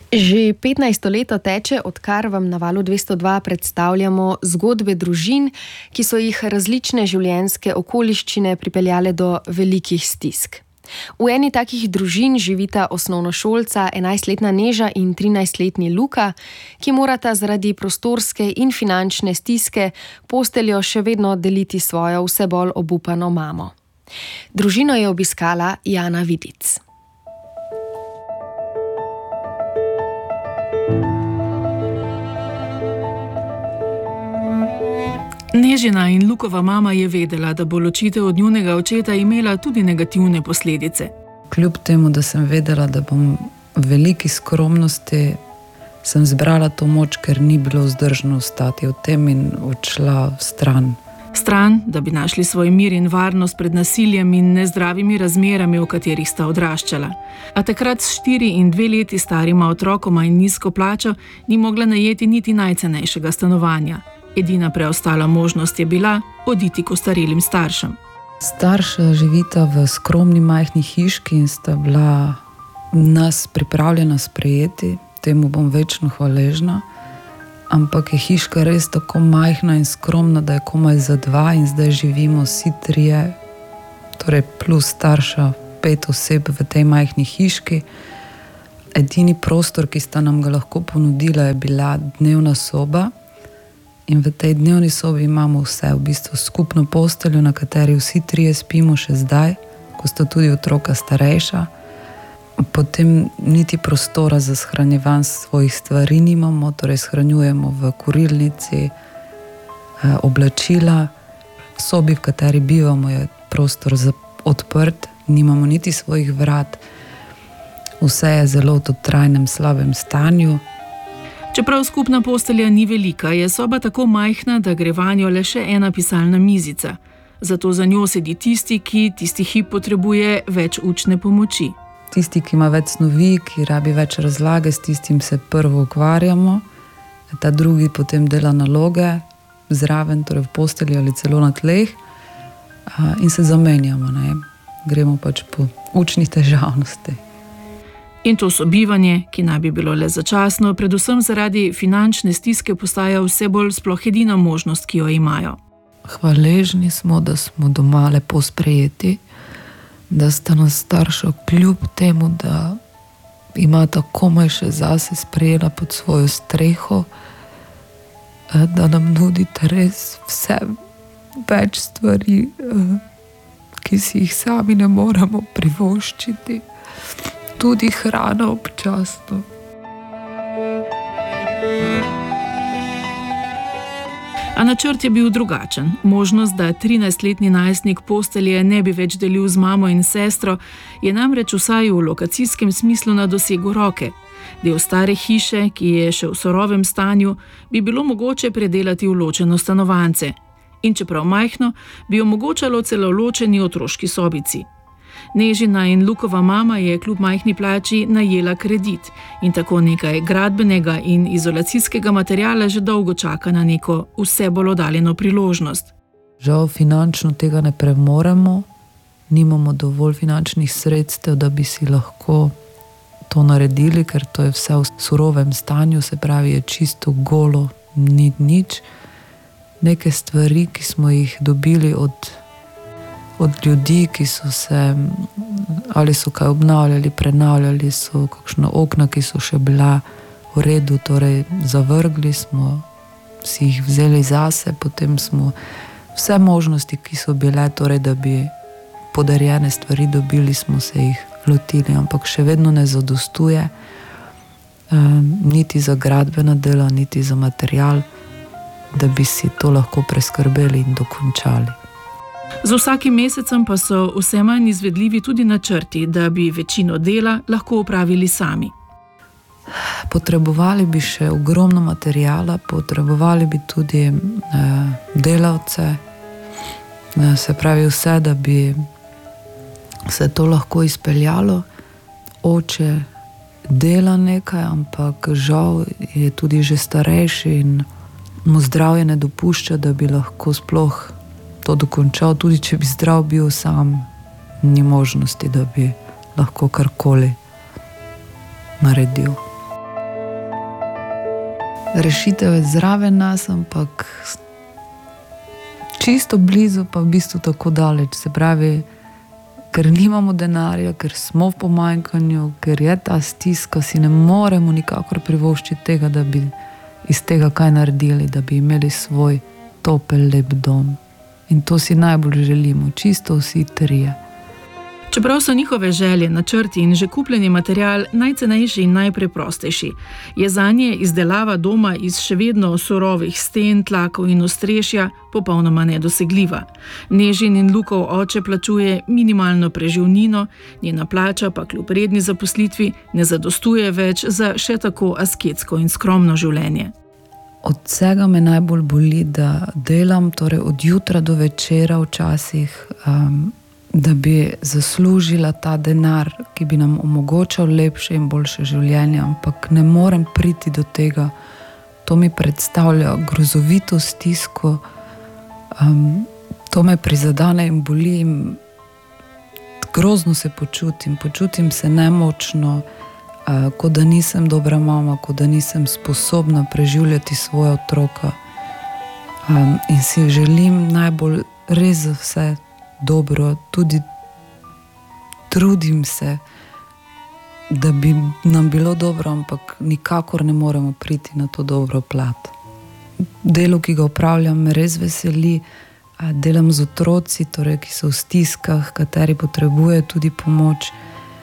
Že 15. leto teče, odkar vam na Valu 202 predstavljamo zgodbe družin, ki so jih različne življenjske okoliščine pripeljale do velikih stisk. V eni takih družin živita osnovnošolca 11-letna Neža in 13-letni Luka, ki morata zaradi prostorske in finančne stiske posteljo še vedno deliti svojo vse bolj obupano mamo. Družino je obiskala Jana Vidic. Nežina in Lukova mama je vedela, da bo ločitev od njunega očeta imela tudi negativne posledice. Kljub temu, da sem vedela, da bom v veliki skromnosti, sem zbrala to moč, ker ni bilo vzdržno ostati v tem in odšla v stran. Stran, da bi našli svoj mir in varnost pred nasiljem in nezdravimi razmerami, v katerih sta odraščala. A takrat s 4 in 2 leti starima otrokoma in nizko plačo ni mogla najeti niti najcenejšega stanovanja. Edina preostala možnost je bila oditi k ostarelim staršem. Starša živita v skromni majhni hiški in sta bila nas pripravljena sprejeti, temu bom večno hvaležna, ampak je hiška res tako majhna in skromna, da je komaj za 2 in zdaj živimo vsi 3, torej plus starša 5 oseb v tej majhni hiški. Edini prostor, ki sta nam ga lahko ponudila, je bila dnevna soba. In v tej dnevni sobi imamo vse, v bistvu skupno posteljo, na kateri vsi 3 spimo še zdaj, ko sta tudi otroka starejša. Potem niti prostora za shranjevanje svojih stvari nimamo, torej shranjujemo v kurilnici, oblačila. V sobi, v kateri bivamo, je prostor odprt, nimamo niti svojih vrat. Vse je zelo v trajnem slabem stanju. Čeprav skupna postelja ni velika, je soba tako majhna, da gre vanjo le še ena pisalna mizica. Zato za njo sedi tisti, ki tisti hip potrebuje več učne pomoči. Tisti, ki ima več snovi, ki rabi več razlage, s tistim se prvo ukvarjamo. Ta drugi potem dela naloge zraven, torej v postelji ali celo na tleh, in se zamenjamo, ne? Gremo pač po učnih težavnosti. In to sobivanje, ki naj bi bilo le začasno, predvsem zaradi finančne stiske postaja vse bolj sploh edina možnost, ki jo imajo. Hvaležni smo, da smo doma lepo sprejeti, da sta nas starša kljub temu, da imata komaj še zase sprejela pod svojo streho, da nam nudite res vse več stvari, ki si jih sami ne moremo privoščiti. Tudi hrana občasno. A načrt je bil drugačen. Možnost, da 13-letni najstnik postelje ne bi več delil z mamo in sestro, je namreč vsaj v lokacijskem smislu na dosegu roke. Del stare hiše, ki je še v surovem stanju, bi bilo mogoče predelati v ločeno stanovanje. In čeprav majhno, bi omogočalo celo ločeni otroški sobici. Nežina in Lukova mama je kljub majhni plači najela kredit in tako nekaj gradbenega in izolacijskega materiala že dolgo čaka na neko vse bolj oddaljeno priložnost. Žal finančno tega ne premoremo, nimamo dovolj finančnih sredstev, da bi si lahko to naredili, ker to je vse v surovem stanju, se pravi je čisto golo, ni nič. Neke stvari, ki smo jih dobili od ljudi, ki so se ali so kaj obnavljali, prenavljali, so kakšna okna, ki so še bila v redu, torej zavrgli smo, si jih vzeli zase, potem smo vse možnosti, ki so bile, torej da bi podarjene stvari dobili, smo se jih lotili, ampak še vedno ne zadostuje, niti za gradbena dela, niti za material, da bi si to lahko preskrbeli in dokončali. Z vsakim mesecem pa so vse manj izvedljivi tudi načrti, da bi večino dela lahko opravili sami. Potrebovali bi še ogromno materijala, potrebovali bi tudi delavce, se pravi vse, da bi se to lahko izpeljalo. Oče dela nekaj, ampak žal je tudi že starejši in mu zdravje ne dopušča, da bi lahko sploh to dokončal, tudi če bi zdrav bil sam, ni možnosti, da bi lahko karkoli naredil. rešitev je zraven nas, ampak čisto blizu, pa v bistvu tako daleč. Se pravi, ker nimamo denarja, ker smo v pomanjkanju, ker je ta stiska, si ne moremo nikakor privoščiti tega, da bi iz tega kaj naredili, da bi imeli svoj topel, lep dom. In to si najbolj želimo, čisto vsi trije. Čeprav so njihove želje, načrti in že kupljeni material najcenejši in najpreprostejši, je zanje izdelava doma iz še vedno surovih sten, tlakov in ostrešja popolnoma nedosegljiva. Nežin in Lukov oče plačuje minimalno preživnino, njena plača pa kljub redni zaposlitvi ne zadostuje več za še tako asketsko in skromno življenje. Od vsega me najbolj boli, da delam, torej od jutra do večera včasih, da bi zaslužila ta denar, ki bi nam omogočal lepše in boljše življenje, ampak ne morem priti do tega. To mi predstavlja grozovito stisko, to me prizadene in boli in grozno se počutim se nemočno, kot da nisem dobra mama, kot da nisem sposobna preživljati svoje otroka. In si želim najbolj res za vse dobro, tudi trudim se, da bi nam bilo dobro, ampak nikakor ne moremo priti na to dobro plat. Delo, ki ga opravljam, me res veseli, delam z otroci, torej, ki so v stiskah, kateri potrebujejo tudi pomoč.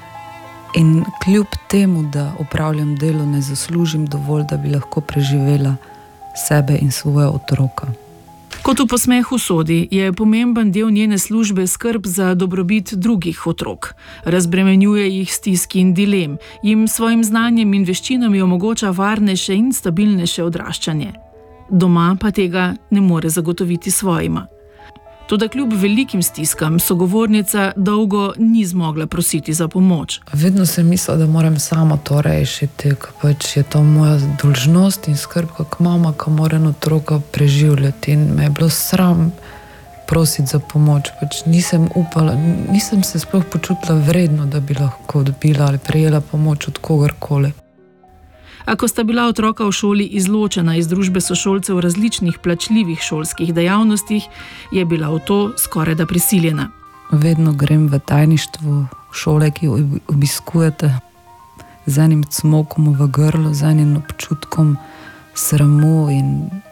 In kljub temu, da opravljam delo, ne zaslužim dovolj, da bi lahko preživela sebe in svoje otroka. Kot v posmehu sodi, je pomemben del njene službe skrb za dobrobit drugih otrok. Razbremenjuje jih stiski in dilem, jim svojim znanjem in veščinami omogoča varnejše in stabilnejše odraščanje. Doma pa tega ne more zagotoviti svojima. Toda kljub velikim stiskam sogovornica dolgo ni zmogla prositi za pomoč. Vedno sem mislila, da moram sama to rešiti, ker pač je to moja dolžnost in skrb, kak mama, ki mora otroka preživljati. In me je bilo sram prositi za pomoč. Pač nisem upala, nisem se sploh počutila vredno, da bi lahko dobila ali prejela pomoč od kogarkoli. A ko sta bila otroka v šoli izločena iz družbe sošolcev v različnih plačljivih šolskih dejavnostih, je bila v to skorajda prisiljena. Vedno grem v tajništvo šole, ki obiskujete, z enim cmokom v grlu, z enim občutkom sramu in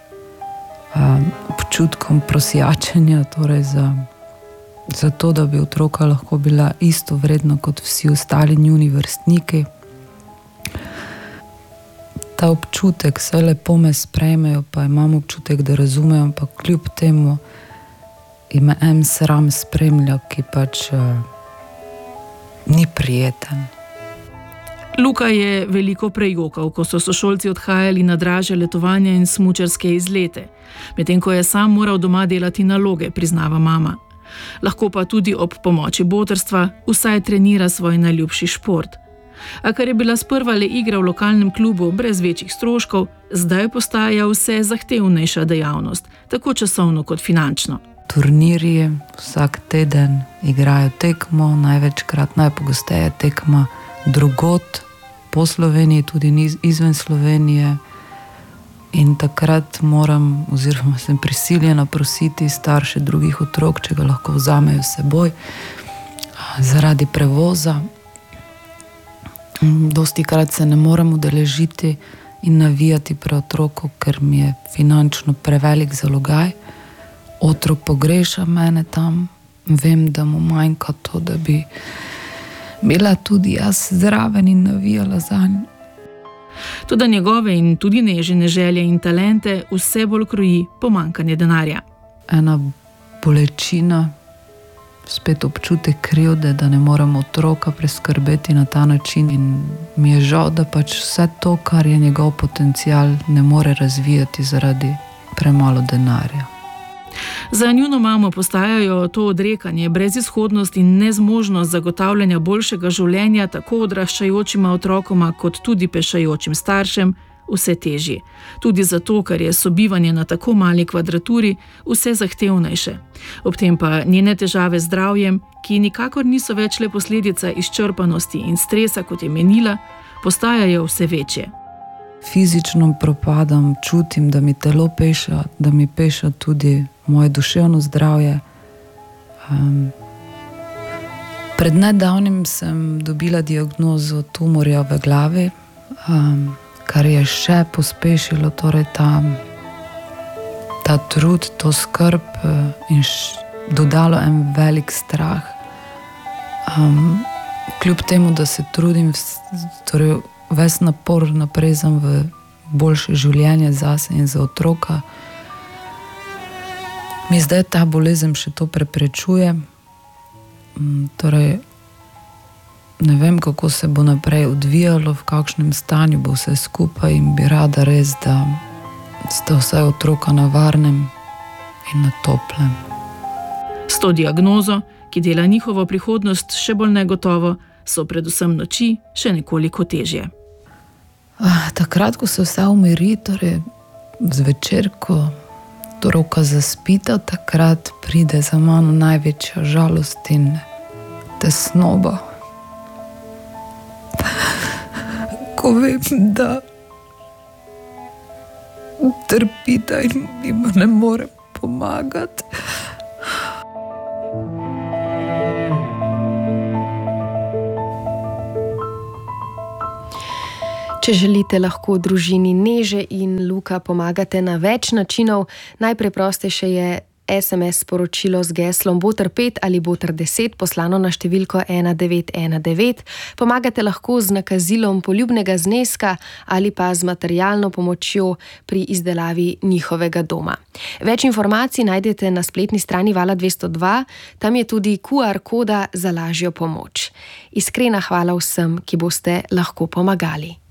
občutkom prosjačenja, torej za to, da bi otroka lahko bila isto vredna kot vsi ostali njuni vrstniki. Ta občutek, vse lepo me sprejmejo, pa imam občutek, da razumejo, ampak kljub temu me en sram spremlja, ki pač ni prijeten. Luka je veliko prejokal, ko so sošolci odhajali na dražje letovanja in smučarske izlete, medtem ko je sam moral doma delati naloge, priznava mama. Lahko pa tudi ob pomoči botrstva vsaj trenira svoj najljubši šport. A ker je bila sprva le igra v lokalnem klubu brez večjih stroškov, zdaj postaja vse zahtevnejša dejavnost, tako časovno kot finančno. Turnirji vsak teden igrajo tekmo, največkrat, najpogosteje tekma drugod po Sloveniji, tudi izven Slovenije. In takrat moram, oziroma sem prisiljena prositi starše drugih otrok, če ga lahko vzamejo s seboj zaradi prevoza. Dostikrat se ne morem udeležiti in navijati pri otroku, ker mi je finančno prevelik zalogaj. Otrok pogreša mene tam, vem, da mu manjka to, da bi bila tudi jaz zraven in navijala zanj. Toda njegove in tudi Nežine želje in talente vse bolj kroji pomanjkanje denarja. Ena bolečina, spet občutek krivde, da ne moremo otroka preskrbeti na ta način in mi je žal, da pač vse to, kar je njegov potencial, ne more razvijati zaradi premalo denarja. Za njuno mamo postajajo to odrekanje, brezizhodnost in nezmožnost zagotavljanja boljšega življenja tako odraščajočima otrokoma kot tudi pešajočim staršem vse težje. Tudi zato, ker je sobivanje na tako mali kvadraturi vse zahtevnejše. Ob tem pa njene težave z zdravjem, ki nikakor niso več le posledica izčrpanosti in stresa, kot je menila, postajajo vse večje. fizično propadam, čutim, da mi telo peša, da mi peša tudi moje duševno zdravje. Pred nedavnim sem dobila diagnozo tumorja v glavi, kar je še pospešilo torej ta trud, to skrb in dodalo en velik strah. Kljub temu, da se trudim, torej ves napor naprezam v boljše življenje zase in za otroka, mi zdaj ta bolezen še to preprečuje. Torej, ne vem, kako se bo naprej odvijalo, v kakšnem stanju bo vse skupaj in bi rada res, da sta vsaj otroka na varnem in na toplem. S to diagnozo, ki dela njihovo prihodnost še bolj negotovo, so predvsem noči še nekoliko težje. Takrat, ko se vse umiri, torej zvečer, ko otroka zaspita, takrat pride za mano največja žalost in tesnoba. Ko vem, da trpita in jima ne morem pomagati. Če želite, lahko družini Neže in Luka pomagate na več načinov. Najpreprostejše je SMS sporočilo z geslom Boter 5 ali Boter 10 poslano na številko 1919. Pomagate lahko z nakazilom poljubnega zneska ali pa z materialno pomočjo pri izdelavi njihovega doma. Več informacij najdete na spletni strani Vala 202, tam je tudi QR koda za lažjo pomoč. Iskrena hvala vsem, ki boste lahko pomagali.